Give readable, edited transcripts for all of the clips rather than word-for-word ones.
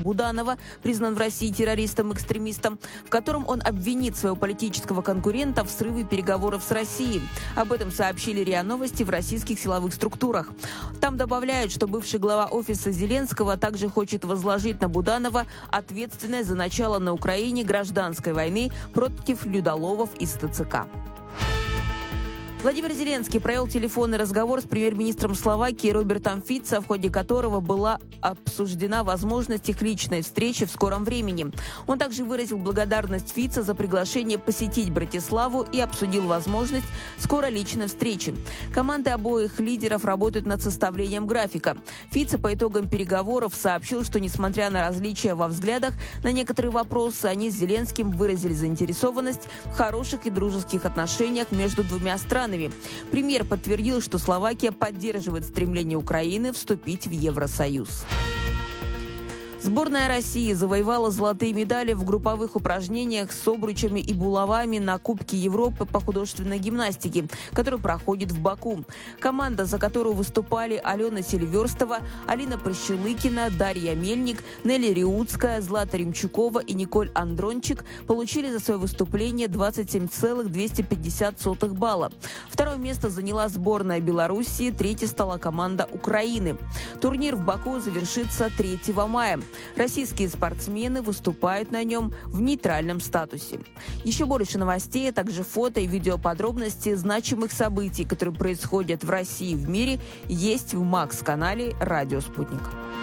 Буданова признан в России террористом-экстремистом, в котором он обвинит своего политического конкурента в срыве переговоров с Россией. Об этом сообщили РИА Новости в российских силовых структурах. Там добавляют, что бывший глава офиса Зеленского также хочет возложить на Буданова ответственность за начало на Украине гражданской войны против людоловов из ТЦК. Владимир Зеленский провел телефонный разговор с премьер-министром Словакии Робертом Фицо, в ходе которого была обсуждена возможность их личной встречи в скором времени. Он также выразил благодарность Фицо за приглашение посетить Братиславу и обсудил возможность скорой личной встречи. Команды обоих лидеров работают над составлением графика. Фицо по итогам переговоров сообщил, что несмотря на различия во взглядах на некоторые вопросы, они с Зеленским выразили заинтересованность в хороших и дружеских отношениях между двумя странами. Премьер подтвердил, что Словакия поддерживает стремление Украины вступить в Евросоюз. Сборная России завоевала золотые медали в групповых упражнениях с обручами и булавами на Кубке Европы по художественной гимнастике, который проходит в Баку. Команда, за которую выступали Алена Селиверстова, Алина Прощелыкина, Дарья Мельник, Нелли Риутская, Злата Римчукова и Николь Андрончик, получили за свое выступление 27,250 балла. Второе место заняла сборная Белоруссии, третьей стала команда Украины. Турнир в Баку завершится 3 мая. Российские спортсмены выступают на нем в нейтральном статусе. Еще больше новостей, а также фото и видеоподробности значимых событий, которые происходят в России и в мире, есть в Макс-канале «Радио Спутник».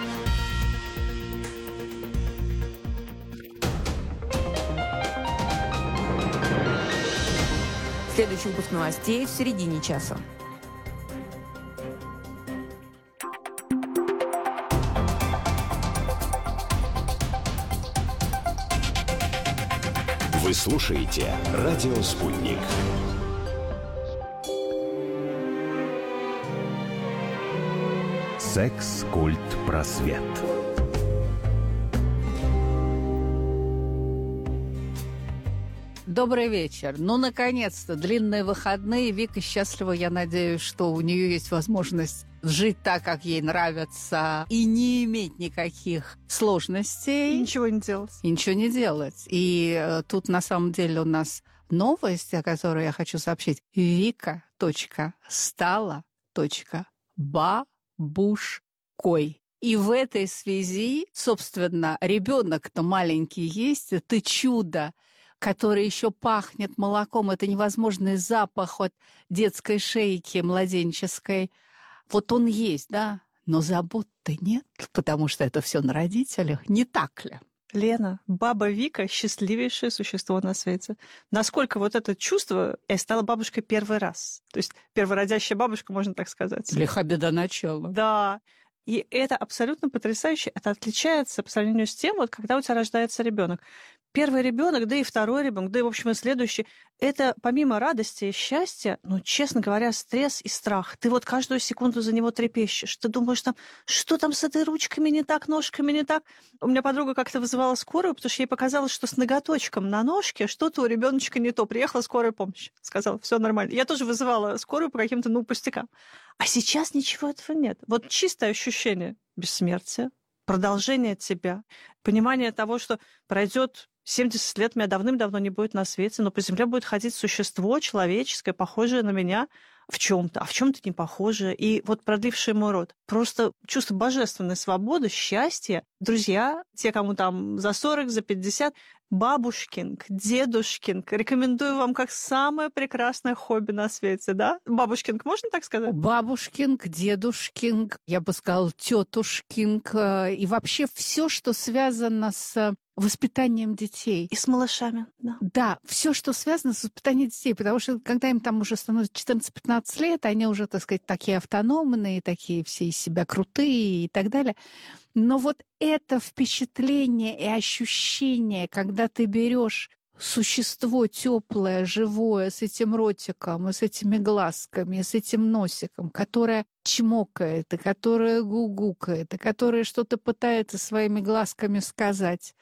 Следующий выпуск новостей в середине часа. Вы слушаете «Радио Спутник». Секс, культ, просвет. Добрый вечер. Ну, наконец-то, длинные выходные. Вика счастлива, я надеюсь, что у нее есть возможность жить так, как ей нравится, и не иметь никаких сложностей. И ничего не делать. И ничего не делать. И тут, на самом деле, у нас новость, о которой я хочу сообщить. Вика.стала.бабушкой. И в этой связи, собственно, ребенок-то маленький есть, это чудо, который еще пахнет молоком, это невозможный запах от детской шейки младенческой. Вот он есть, да, но забот-то нет, потому что это все на родителях, не так ли? Лена, баба Вика – счастливейшее существо на свете. Насколько вот это чувство, я стала бабушкой первый раз. То есть первородящая бабушка, можно так сказать. Лиха беда начала. Да. И это абсолютно потрясающе. Это отличается по сравнению с тем, вот когда у тебя рождается ребенок. Первый ребенок, да и второй ребенок, да и, в общем, и следующий. Это помимо радости и счастья, ну, честно говоря, стресс и страх. Ты вот каждую секунду за него трепещешь. Ты думаешь, там, что там с этой ручками не так, ножками не так. У меня подруга как-то вызывала скорую, потому что ей показалось, что с ноготочком на ножке что-то у ребеночка не то. Приехала скорая помощь. Сказала, все нормально. Я тоже вызывала скорую по каким-то, пустякам. А сейчас ничего этого нет. Вот чистое ощущение бессмертия, продолжение тебя, понимание того, что пройдет 70 лет, меня давным-давно не будет на свете, но по земле будет ходить существо человеческое, похожее на меня в чем-то, а в чем-то не похожее. И вот продливший мой род. Просто чувство божественной свободы, счастья. Друзья, те, кому там за 40, за 50, бабушкинг, дедушкинг. Рекомендую вам как самое прекрасное хобби на свете, да? Бабушкинг, можно так сказать? Бабушкинг, дедушкинг, я бы сказала, тетушкинг. И вообще все, что связано с воспитанием детей. И с малышами, да. Да, все, что связано с воспитанием детей, потому что когда им там уже становится 14-15 лет, они уже, так сказать, такие автономные, такие все из себя крутые и так далее. Но вот это впечатление и ощущение, когда ты берешь существо теплое, живое, с этим ротиком, и с этими глазками, и с этим носиком, которое чмокает, и которое гугукает, и которое что-то пытается своими глазками сказать,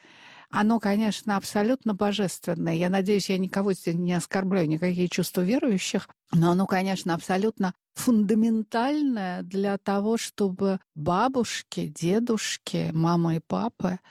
Оно, конечно, абсолютно божественное. Я надеюсь, я никого здесь не оскорбляю, никакие чувства верующих, но оно, конечно, абсолютно фундаментальное для того, чтобы бабушки, дедушки, мама и папа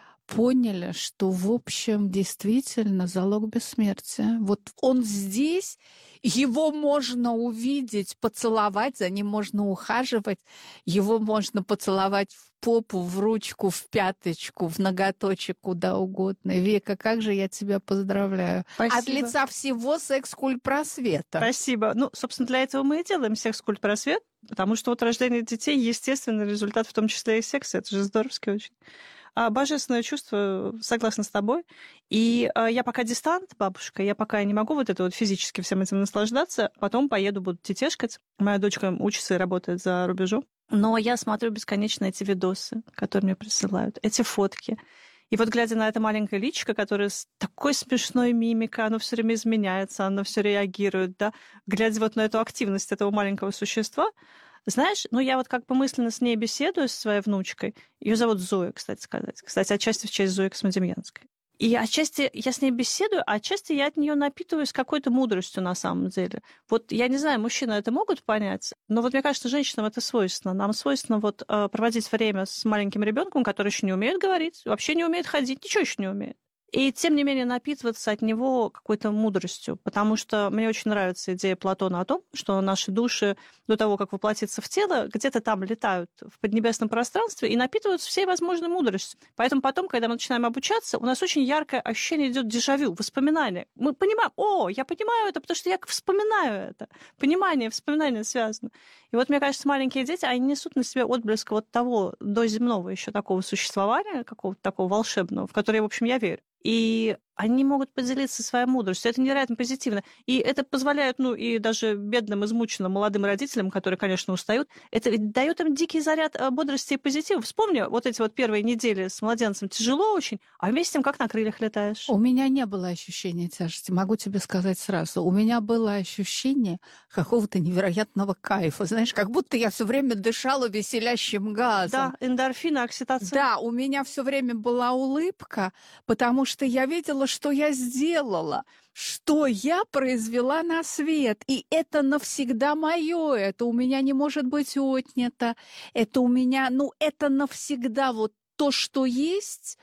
поняли, что, в общем, действительно залог бессмертия. Вот он здесь, его можно увидеть, поцеловать, за ним можно ухаживать, его можно поцеловать в попу, в ручку, в пяточку, в ноготочек, куда угодно. Вика, как же я тебя поздравляю. Спасибо. От лица всего секс-культ-просвета. Спасибо. Ну, собственно, для этого мы и делаем секс-культ-просвет, потому что вот рождение детей — естественный результат, в том числе и секса. Это же здоровски очень. Божественное чувство, согласна с тобой. И я пока дистант, бабушка, я пока не могу вот это вот физически всем этим наслаждаться. Потом поеду, буду тетешкать. Моя дочка учится и работает за рубежом. Но я смотрю бесконечно эти видосы, которые мне присылают, эти фотки. И вот глядя на это маленькое личико, которое с такой смешной мимикой, оно все время изменяется, оно все реагирует, да, глядя вот на эту активность этого маленького существа, знаешь, ну я вот как бы мысленно с ней беседую, с своей внучкой. Ее зовут Зоя, кстати сказать. Кстати, отчасти в честь Зои Космодемьянской. И отчасти я с ней беседую, а отчасти я от нее напитываюсь какой-то мудростью на самом деле. Вот я не знаю, мужчины это могут понять, но вот мне кажется, женщинам это свойственно. Нам свойственно вот проводить время с маленьким ребенком, который еще не умеет говорить, вообще не умеет ходить, ничего еще не умеет. И, тем не менее, напитываться от него какой-то мудростью, потому что мне очень нравится идея Платона о том, что наши души до того, как воплотиться в тело, где-то там летают в поднебесном пространстве и напитываются всей возможной мудростью. Поэтому потом, когда мы начинаем обучаться, у нас очень яркое ощущение идет дежавю, воспоминание. Мы понимаем, я понимаю это, потому что я вспоминаю это. Понимание, вспоминание связано. И вот, мне кажется, маленькие дети, они несут на себе отблеск вот того доземного еще такого существования, какого-то такого волшебного, в которое, в общем, я верю. И они могут поделиться своей мудростью. Это невероятно позитивно. И это позволяет, и даже бедным, измученным молодым родителям, которые, конечно, устают, это ведь дает им дикий заряд бодрости и позитива. Вспомни, вот эти вот первые недели с младенцем тяжело очень, а вместе с тем как на крыльях летаешь. У меня не было ощущения тяжести, могу тебе сказать сразу. У меня было ощущение какого-то невероятного кайфа. Знаешь, как будто я все время дышала веселящим газом. Да, эндорфины, окситоцин. Да, у меня все время была улыбка, потому что я видела, что я сделала, что я произвела на свет. И это навсегда мое, это у меня не может быть отнято. Это у меня, это навсегда вот то, что есть,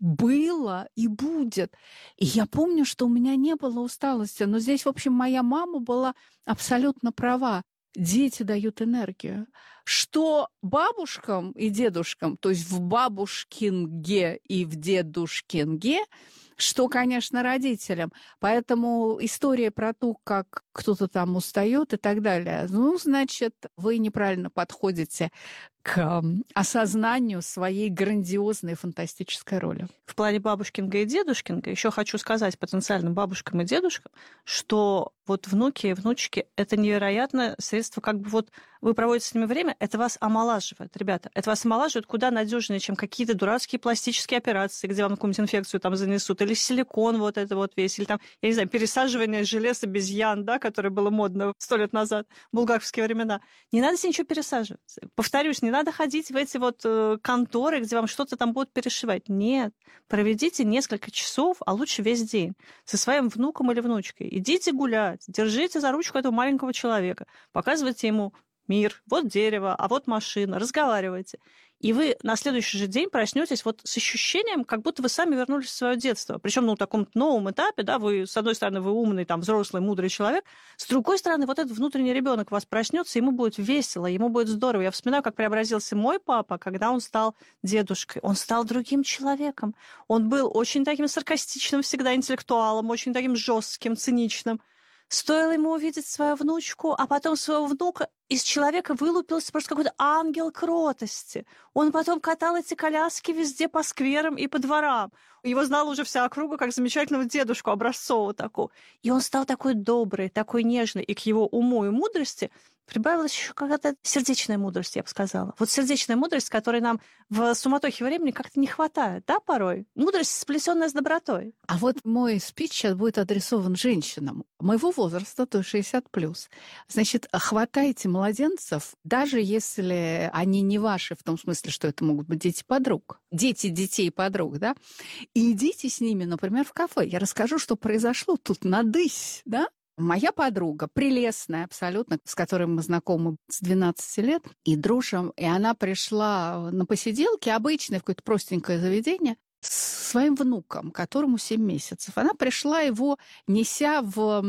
было и будет. И я помню, что у меня не было усталости. Но здесь, в общем, моя мама была абсолютно права. Дети дают энергию. Что бабушкам и дедушкам, то есть в бабушкинге и в дедушкинге, что, конечно, родителям. Поэтому история про то, как кто-то там устает и так далее, значит, вы неправильно подходите к осознанию своей грандиозной фантастической роли. В плане бабушкинга и дедушкинга еще хочу сказать потенциальным бабушкам и дедушкам, что вот внуки и внучки — это невероятное средство, как бы вот вы проводите с ними время, это вас омолаживает, ребята. Это вас омолаживает куда надежнее, чем какие-то дурацкие пластические операции, где вам какую-нибудь инфекцию там занесут, или силикон вот это вот весь, или там, я не знаю, пересаживание желез обезьян, да, которое было модно 100 лет назад, в булгаковские времена. Не надо себе ничего пересаживать. Повторюсь, не надо ходить в эти вот конторы, где вам что-то там будут перешивать. Нет. Проведите несколько часов, а лучше весь день со своим внуком или внучкой. Идите гулять, держите за ручку этого маленького человека, показывайте ему мир, вот дерево, а вот машина, разговаривайте. И вы на следующий же день проснетесь вот с ощущением, как будто вы сами вернулись в свое детство. Причем на таком новом этапе, да, вы, с одной стороны, вы умный, там, взрослый, мудрый человек, с другой стороны, вот этот внутренний ребенок у вас проснется, ему будет весело, ему будет здорово. Я вспоминаю, как преобразился мой папа, когда он стал дедушкой. Он стал другим человеком. Он был очень таким саркастичным всегда интеллектуалом, очень таким жестким, циничным. Стоило ему увидеть свою внучку, а потом своего внука, из человека вылупился просто какой-то ангел кротости. Он потом катал эти коляски везде по скверам и по дворам. Его знала уже вся округа как замечательного дедушку образцового такого. И он стал такой добрый, такой нежный. И к его уму и мудрости Прибавилась еще какая-то сердечная мудрость, я бы сказала. Вот сердечная мудрость, которой нам в суматохе времени как-то не хватает, да, порой? Мудрость, сплетенная с добротой. А вот мой спич сейчас будет адресован женщинам моего возраста, то есть 60+. Значит, хватайте младенцев, даже если они не ваши, в том смысле, что это могут быть дети подруг. Дети детей подруг, да? И идите с ними, например, в кафе. Я расскажу, что произошло тут надысь, да? Моя подруга, прелестная абсолютно, с которой мы знакомы с 12 лет и дружим, и она пришла на посиделки, обычное какое-то простенькое заведение, с своим внуком, которому 7 месяцев. Она пришла его, неся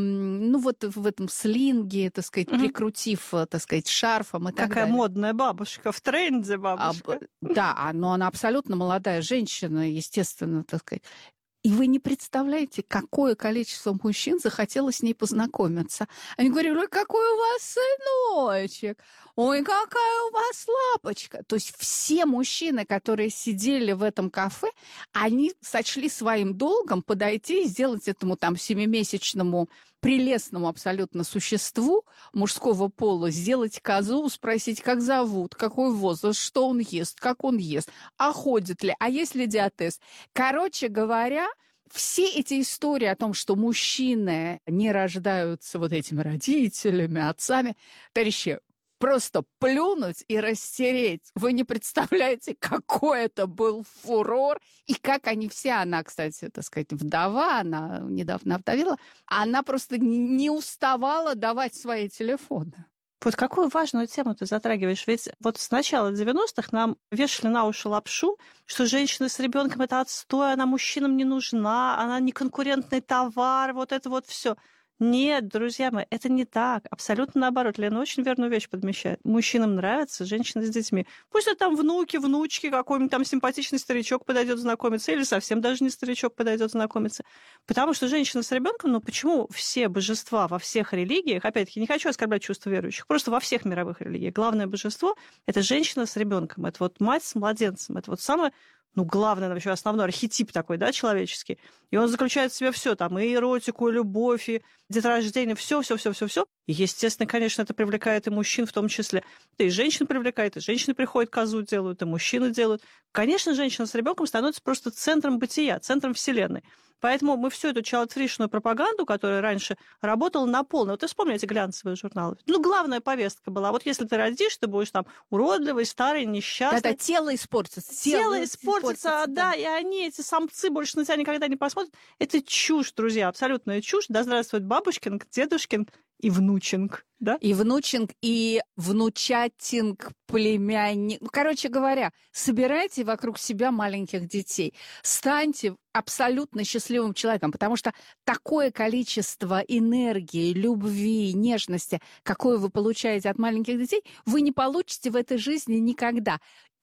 в этом слинге, так сказать, прикрутив, так сказать, шарфом и так далее. Какая модная бабушка, в тренде бабушка. Да, но она абсолютно молодая женщина, естественно, так сказать. И вы не представляете, какое количество мужчин захотело с ней познакомиться. Они говорили: ой, какой у вас сыночек, ой, какая у вас лапочка. То есть все мужчины, которые сидели в этом кафе, они сочли своим долгом подойти и сделать этому там 7-месячному прелестному абсолютно существу мужского пола, сделать козу, спросить, как зовут, какой возраст, что он ест, как он ест, а ходит ли, а есть ли диатез. Короче говоря, все эти истории о том, что мужчины не рождаются вот этими родителями, отцами, товарищи, просто плюнуть и растереть. Вы не представляете, какой это был фурор. И как они все, она, кстати, так сказать, вдова, она недавно овдовела, она просто не уставала давать свои телефоны. Вот какую важную тему ты затрагиваешь. Ведь вот с начала 90-х нам вешали на уши лапшу, что женщина с ребенком это отстой, она мужчинам не нужна, она не конкурентный товар, вот это вот все. Нет, друзья мои, это не так. Абсолютно наоборот. Лена очень верную вещь подмечает. Мужчинам нравятся женщины с детьми. Пусть это там внуки, внучки, какой-нибудь там симпатичный старичок подойдет знакомиться, или совсем даже не старичок подойдет знакомиться. Потому что женщина с ребенком, ну почему все божества во всех религиях, опять-таки, не хочу оскорблять чувства верующих, просто во всех мировых религиях, главное божество — это женщина с ребенком, это вот мать с младенцем, это вот самое главное, вообще основной архетип такой, да, человеческий. И он заключает в себе все там, и эротику, и любовь, и деторождение, все. И, естественно, конечно, это привлекает и мужчин в том числе. Это и женщин привлекает, и женщины приходят, козу делают, и мужчины делают. Конечно, женщина с ребенком становится просто центром бытия, центром вселенной. Поэтому мы всю эту child-free-шную пропаганду, которая раньше работала на полную. Вот ты вспомни эти глянцевые журналы. Главная повестка была. Вот если ты родишь, ты будешь там уродливый, старый, несчастный. Да, тело испортится. Тело испортится, да, и они, эти самцы, больше на тебя никогда не посмотрят. Это чушь, друзья, абсолютная чушь. Да здравствует бабушкинг, дедушкинг и внучинг. Да? И внучинг, и внучатинг, племянник. Короче говоря, собирайте вокруг себя маленьких детей. Станьте абсолютно счастливым человеком, потому что такое количество энергии, любви, нежности, какое вы получаете от маленьких детей, вы не получите в этой жизни никогда.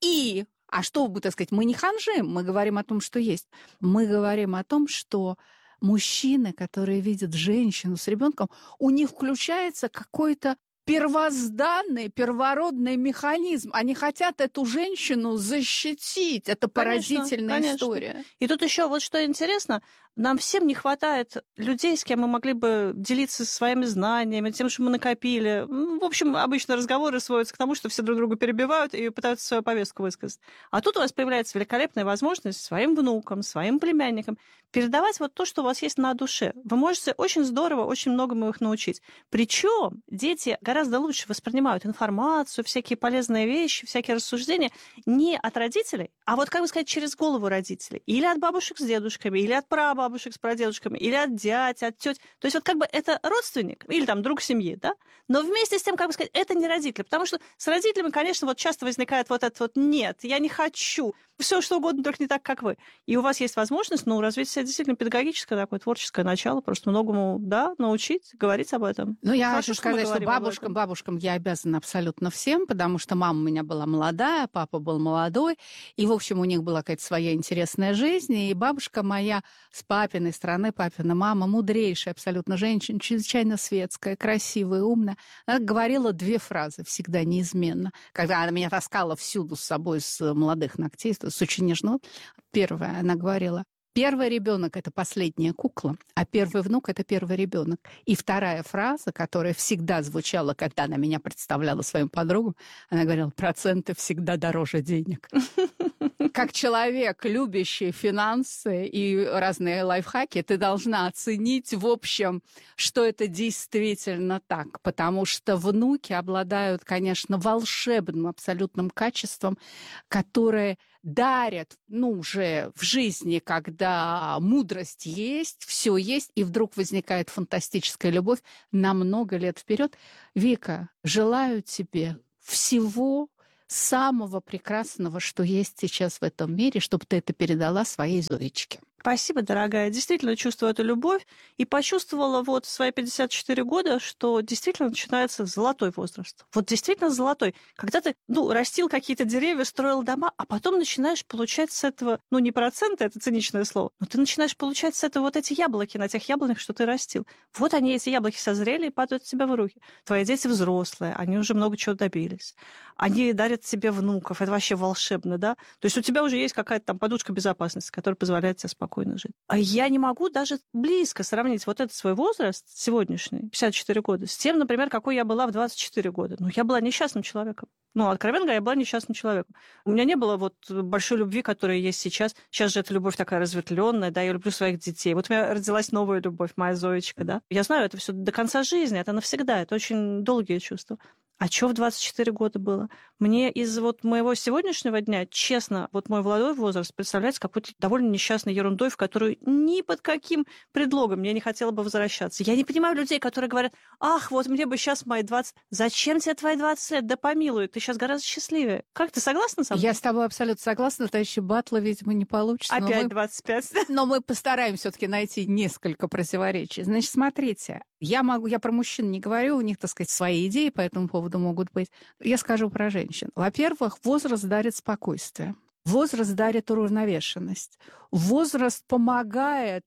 А что, так сказать, мы не ханжим, мы говорим о том, что есть. Мы говорим о том, что мужчины, которые видят женщину с ребенком, у них включается какой-то первозданный, первородный механизм. Они хотят эту женщину защитить. Это поразительная история. И тут еще вот что интересно, нам всем не хватает людей, с кем мы могли бы делиться своими знаниями, тем, что мы накопили. В общем, обычно разговоры сводятся к тому, что все друг друга перебивают и пытаются свою повестку высказать. А тут у вас появляется великолепная возможность своим внукам, своим племянникам передавать вот то, что у вас есть на душе. Вы можете очень здорово, очень многому их научить. Причем дети гораздо лучше воспринимают информацию, всякие полезные вещи, всякие рассуждения не от родителей, а вот, как бы сказать, через голову родителей. Или от бабушек с дедушками, или от прабабушек с прадедушками, или от дядь, от тёть. То есть вот как бы это родственник или там друг семьи, да? Но вместе с тем, как бы сказать, это не родители. Потому что с родителями, конечно, вот часто возникает вот это вот «нет, я не хочу». Все что угодно, только не так, как вы. И у вас есть возможность, развить себя действительно педагогическое такое творческое начало, просто многому, да, научить, говорить об этом. Я хочу сказать, что бабушкам я обязана абсолютно всем, потому что мама у меня была молодая, папа был молодой, и, в общем, у них была какая-то своя интересная жизнь, и бабушка моя с папиной стороны, папина мама, мудрейшая абсолютно женщина, чрезвычайно светская, красивая, умная. Она говорила 2 фразы всегда неизменно, когда она меня таскала всюду с собой с молодых ногтей, с очень нежного. Первое, она говорила: Первый ребенок — это последняя кукла, а первый внук — это первый ребенок. И вторая фраза, которая всегда звучала, когда она меня представляла своим подругам, она говорила: проценты всегда дороже денег. Как человек, любящий финансы и разные лайфхаки, ты должна оценить, в общем, что это действительно так. Потому что внуки обладают, конечно, волшебным абсолютным качеством, которое дарят, уже в жизни, когда мудрость есть, все есть, и вдруг возникает фантастическая любовь на много лет вперед. Вика, желаю тебе всего самого прекрасного, что есть сейчас в этом мире, чтобы ты это передала своей Зоечке. Спасибо, дорогая. Я действительно чувствую эту любовь и почувствовала в свои 54 года, что действительно начинается золотой возраст. Вот действительно золотой. Когда ты, растил какие-то деревья, строил дома, а потом начинаешь получать с этого, не проценты, это циничное слово, но ты начинаешь получать с этого вот эти яблоки на тех яблонях, что ты растил. Вот они, эти яблоки, созрели и падают тебе в руки. Твои дети взрослые, они уже много чего добились. Они дарят тебе внуков. Это вообще волшебно, да? То есть у тебя уже есть какая-то там подушка безопасности, которая позволяет тебе спокойно жить. А я не могу даже близко сравнить вот этот свой возраст сегодняшний, 54 года, с тем, например, какой я была в 24 года. Я была несчастным человеком. Откровенно говоря, я была несчастным человеком. У меня не было большой любви, которая есть сейчас. Сейчас же эта любовь такая разветвленная, да, я люблю своих детей. Вот у меня родилась новая любовь, моя Зоечка, да. Я знаю, это все до конца жизни, это навсегда, это очень долгие чувства. А что в 24 года было? Мне из моего сегодняшнего дня, честно, мой молодой возраст представляется какой-то довольно несчастной ерундой, в которую ни под каким предлогом я не хотела бы возвращаться. Я не понимаю людей, которые говорят: ах, мне бы сейчас мои 20... Зачем тебе твои 20 лет? Да помилуй, ты сейчас гораздо счастливее. Как, ты согласна со мной? Я с тобой абсолютно согласна, товарищи Батла, видимо, не получится. Опять 25. Но мы постараемся все-таки найти несколько противоречий. Значит, смотрите, я про мужчин не говорю, у них, так сказать, свои идеи по этому поводу могут быть. Я скажу про женщин. Во-первых, возраст дарит спокойствие. Возраст дарит уравновешенность. Возраст помогает,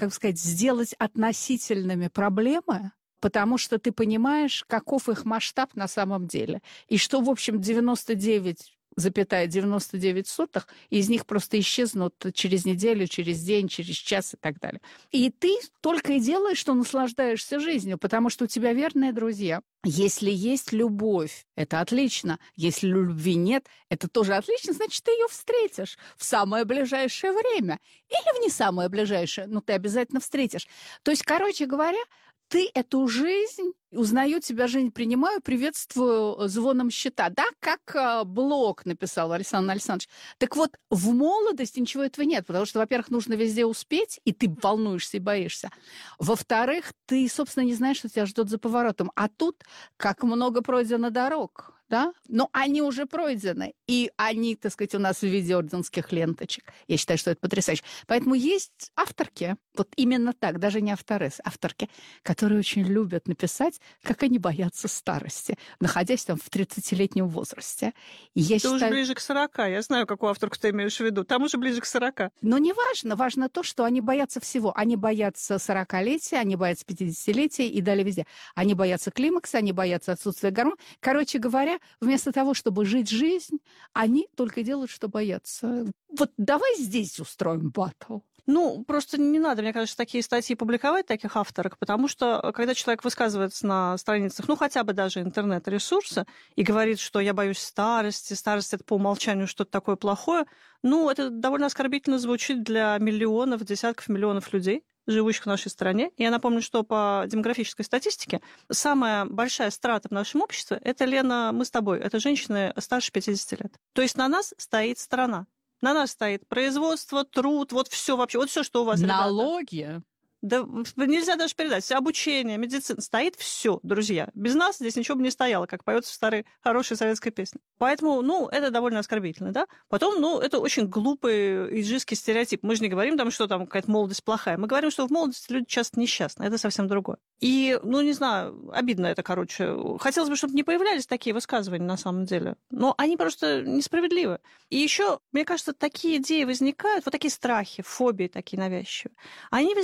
сделать относительными проблемы, потому что ты понимаешь, каков их масштаб на самом деле. И что, в общем, 99,99, из них просто исчезнут через неделю, через день, через час и так далее. И ты только и делаешь, что наслаждаешься жизнью, потому что у тебя верные друзья. Если есть любовь, это отлично. Если любви нет, это тоже отлично, значит, ты ее встретишь в самое ближайшее время. Или в не самое ближайшее, но ты обязательно встретишь. То есть, короче говоря, ты эту жизнь, узнаю тебя, жизнь принимаю, приветствую звоном щита. Да, как Блок написал Александр Александрович. Так вот, в молодости ничего этого нет, потому что, во-первых, нужно везде успеть, и ты волнуешься и боишься. Во-вторых, ты, собственно, не знаешь, что тебя ждет за поворотом. А тут как много пройдено дорог, да? Но они уже пройдены, и они, так сказать, у нас в виде орденских ленточек. Я считаю, что это потрясающе. Поэтому есть авторки, именно так, даже не авторки, которые очень любят написать, как они боятся старости, находясь там в 30-летнем возрасте. И я считаю... уже ближе к 40. Я знаю, какую авторку ты имеешь в виду. Там уже ближе к 40. Но не важно. Важно то, что они боятся всего. Они боятся 40-летия, они боятся 50-летия и далее везде. Они боятся климакса, они боятся отсутствия гормонов. Короче говоря, вместо того, чтобы жить жизнь, они только делают, что боятся. Давай здесь устроим баттл. Просто не надо, мне кажется, такие статьи публиковать, таких авторок, потому что, когда человек высказывается на страницах, хотя бы даже интернет-ресурса, и говорит, что я боюсь старости, старость — это по умолчанию что-то такое плохое, это довольно оскорбительно звучит для миллионов, десятков миллионов людей, живущих в нашей стране. Я напомню, что по демографической статистике самая большая страта в нашем обществе — это, Лена, мы с тобой, это женщины старше 50 лет. То есть на нас стоит страна. На нас стоит производство, труд, все вообще, все, что у вас. Налоги. Ребята. Да нельзя даже передать. Обучение, медицина. Стоит все, друзья. Без нас здесь ничего бы не стояло, как поется в старой хорошей советской песне. Поэтому, это довольно оскорбительно, да? Потом, это очень глупый иджистский стереотип. Мы же не говорим что там какая-то молодость плохая. Мы говорим, что в молодости люди часто несчастны. Это совсем другое. И, не знаю, обидно это, Хотелось бы, чтобы не появлялись такие высказывания на самом деле. Но они просто несправедливы. И еще, мне кажется, такие идеи возникают, такие страхи, фобии такие навязчивые. Они возникают, когда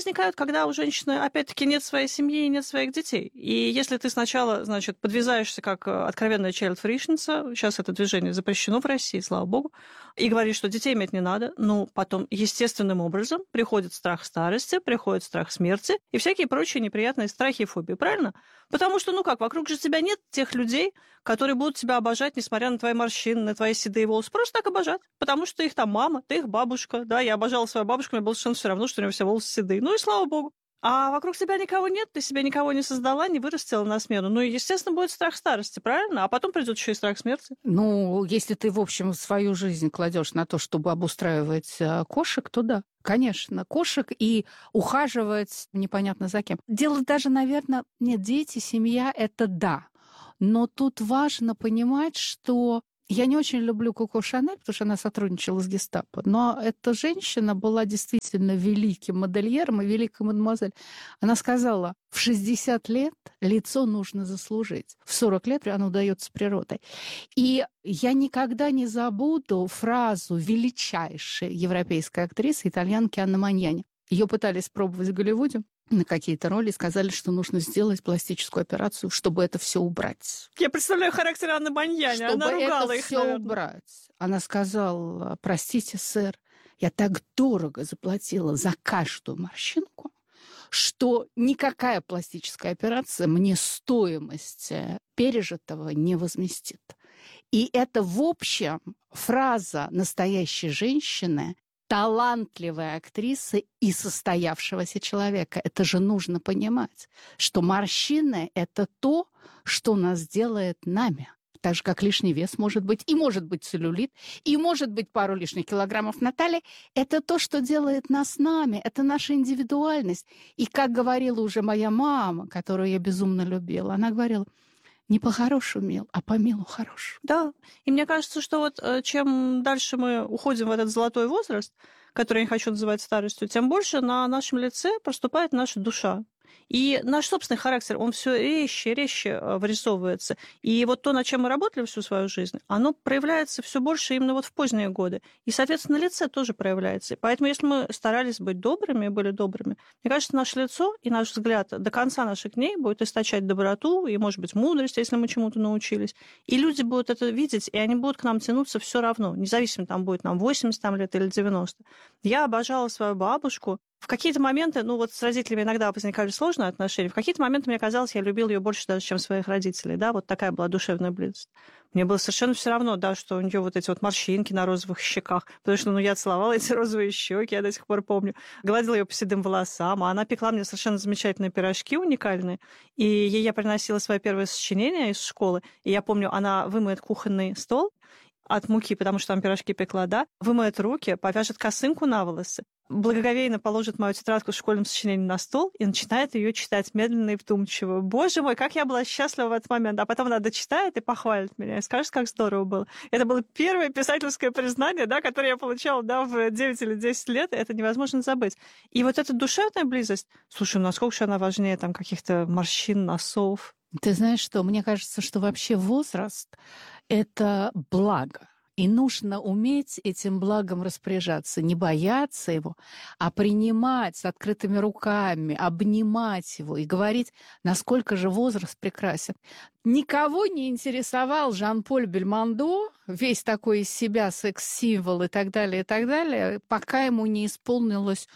когда у женщины, опять-таки, нет своей семьи и нет своих детей. И если ты сначала, значит, подвязаешься как откровенная child-free-шница, сейчас это движение запрещено в России, слава богу, и говоришь, что детей иметь не надо, ну, потом естественным образом приходит страх старости, приходит страх смерти и всякие прочие неприятные страхи и фобии, правильно? Потому что, ну как, вокруг же тебя нет тех людей, которые будут тебя обожать, несмотря на твои морщины, на твои седые волосы. Просто так обожать. Потому что ты их там мама, ты их бабушка. Да, я обожала свою бабушку, мне было совершенно все равно, что у нее все волосы седые. Ну и слава богу. А вокруг тебя никого нет, ты себя никого не создала, не вырастила на смену. Ну и, естественно, будет страх старости, правильно? А потом придет еще и страх смерти. Ну, если ты, в общем, свою жизнь кладешь на то, чтобы обустраивать кошек, то да. Конечно, кошек и ухаживать непонятно за кем. Дело даже, наверное, нет, дети, семья — это да. Но тут важно понимать, что я не очень люблю Коко Шанель, потому что она сотрудничала с гестапо, но эта женщина была действительно великим модельером и великой мадемуазель. Она сказала, в 60 лет лицо нужно заслужить, в 40 лет оно дается природой. И я никогда не забуду фразу величайшей европейской актрисы, итальянки Анны Маньяни. Ее пытались пробовать в Голливуде на какие-то роли, сказали, что нужно сделать пластическую операцию, чтобы это все убрать. Я представляю характер Анны Маньяни, Чтобы она ругала это их, все наверное. убрать. Она сказала, простите, сэр, я так дорого заплатила за каждую морщинку, что никакая пластическая операция мне стоимость пережитого не возместит. И это, в общем, фраза настоящей женщины, талантливой актрисы и состоявшегося человека. Это же нужно понимать, что морщины — это то, что нас делает нами. Так же, как лишний вес может быть, и может быть целлюлит, и может быть пару лишних килограммов на талии. Это то, что делает нас нами, это наша индивидуальность. И как говорила уже моя мама, которую я безумно любила, она говорила, не по-хорошему мил, а по милу хорош. Да, и мне кажется, что вот чем дальше мы уходим в этот золотой возраст, который я не хочу называть старостью, тем больше на нашем лице проступает наша душа. И наш собственный характер, он все резче и резче вырисовывается. И вот то, над чем мы работали всю свою жизнь, оно проявляется все больше именно вот в поздние годы. И, соответственно, на лице тоже проявляется. И поэтому, если мы старались быть добрыми и были добрыми, мне кажется, наше лицо и наш взгляд до конца наших дней будет источать доброту и, может быть, мудрость, если мы чему-то научились. И люди будут это видеть, и они будут к нам тянуться все равно, независимо, там будет нам 80 лет или 90. Я обожала свою бабушку. В какие-то моменты, ну вот с родителями иногда возникали сложные отношения, в какие-то моменты, мне казалось, я любила ее больше даже, чем своих родителей, да, вот такая была душевная близость. Мне было совершенно все равно, да, что у нее вот эти вот морщинки на розовых щеках, потому что, ну, я целовала эти розовые щеки, я до сих пор помню, гладила ее по седым волосам, а она пекла мне совершенно замечательные пирожки уникальные, и ей я приносила свое первое сочинение из школы, и я помню, она вымоет кухонный стол от муки, потому что там пирожки пекла, да, вымоет руки, повяжет косынку на волосы, благоговейно положит мою тетрадку с школьным сочинением на стол и начинает ее читать медленно и вдумчиво. Боже мой, как я была счастлива в этот момент. А потом она дочитает и похвалит меня, и скажет, как здорово было. Это было первое писательское признание, да, которое я получала, да, в 9 или 10 лет. Это невозможно забыть. И вот эта душевная близость, слушай, насколько же она важнее там каких-то морщин, носов. Ты знаешь что, мне кажется, что вообще возраст — это благо. И нужно уметь этим благом распоряжаться, не бояться его, а принимать с открытыми руками, обнимать его и говорить, насколько же возраст прекрасен. Никого не интересовал Жан-Поль Бельмондо, весь такой из себя секс-символ и так далее, пока ему не исполнилось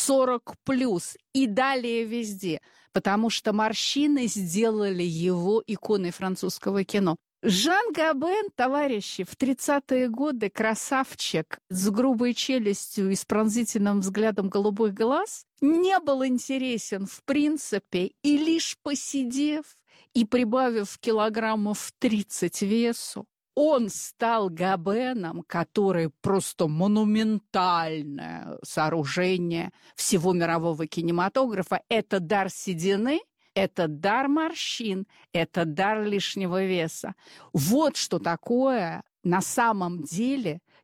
40+, и далее везде, потому что морщины сделали его иконой французского кино. Жан Габен, товарищи, в 30-е годы красавчик с грубой челюстью и с пронзительным взглядом голубых глаз не был интересен в принципе, и лишь посидев и прибавив килограммов 30 весу, он стал Габеном, который просто монументальное сооружение всего мирового кинематографа. Это дар седины, это дар морщин, это дар лишнего веса. Вот что такое на самом деле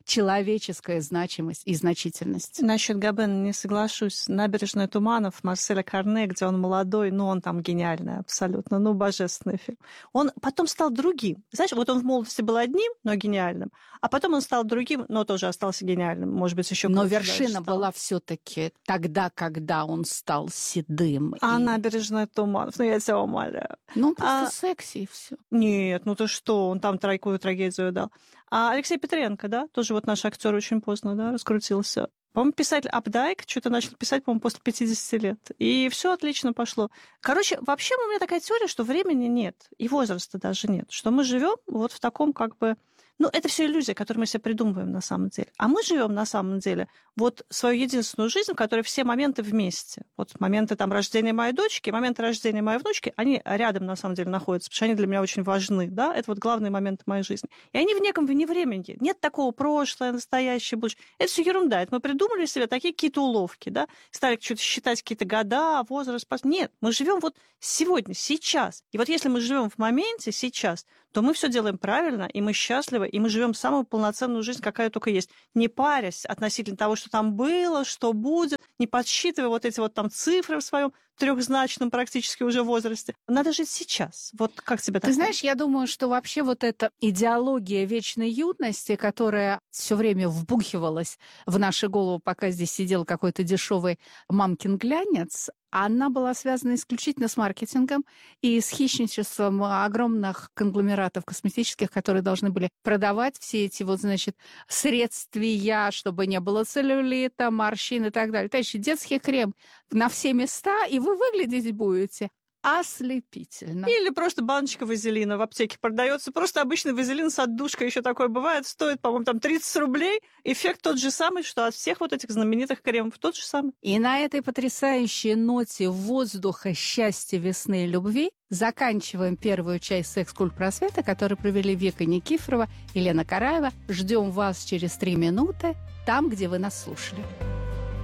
человеческая значимость и значительность. Насчет Габена не соглашусь. «Набережная туманов» Марселя Карне, где он молодой, он там гениальный абсолютно, божественный фильм. Он потом стал другим. Знаешь, вот он в молодости был одним, но гениальным, а потом он стал другим, но тоже остался гениальным. Может быть, еще. Но вершина была все-таки тогда, когда он стал седым. А «Набережная туманов», я тебя умоляю. Он просто секси, и все. Нет, ты что, он там такую трагедию дал. А Алексей Петренко, да, тоже вот наш актер очень поздно, да, раскрутился. По-моему, писатель Апдайк что-то начал писать, по-моему, после 50 лет. И все отлично пошло. Короче, вообще у меня такая теория, что времени нет, и возраста даже нет. Что мы живем вот в таком это все иллюзия, которую мы себе придумываем на самом деле. А мы живем на самом деле вот свою единственную жизнь, в которой все моменты вместе. Вот моменты там рождения моей дочки, моменты рождения моей внучки, они рядом на самом деле находятся, потому что они для меня очень важны, да, это вот главные моменты моей жизни. И они в неком вне времени. Нет такого прошлое, настоящее, будущее. Это все ерунда. Это мы придумали себе такие какие-то уловки, да, стали что-то считать какие-то года, возраст. Нет, мы живем вот сегодня, сейчас. И вот если мы живем в моменте сейчас, то мы все делаем правильно, и мы счастливы, и мы живем самую полноценную жизнь, какая только есть. Не парясь относительно того, что там было, что будет, не подсчитывая вот эти вот там цифры в своем трехзначном практически уже возрасте. Надо жить сейчас. Вот как тебе так? Ты знаешь, я думаю, что вообще вот эта идеология вечной юности, которая все время вбухивалась в наши головы, пока здесь сидел какой-то дешевый мамкин глянец, она была связана исключительно с маркетингом и с хищничеством огромных конгломератов косметических, которые должны были продавать все эти средствия, чтобы не было целлюлита, морщин и так далее. Товарищи, детский крем на все места, и вы выглядеть будете ослепительно. Или просто баночка вазелина в аптеке продается. Просто обычный вазелин с отдушкой еще такой бывает. Стоит, по-моему, там 30 рублей. Эффект тот же самый, что от всех вот этих знаменитых кремов. Тот же самый. И на этой потрясающей ноте воздуха, счастья, весны и любви заканчиваем первую часть «Секс-культ просвета», которую провели Вика Никифорова и Лена Караева. Ждем вас через 3 минуты там, где вы нас слушали.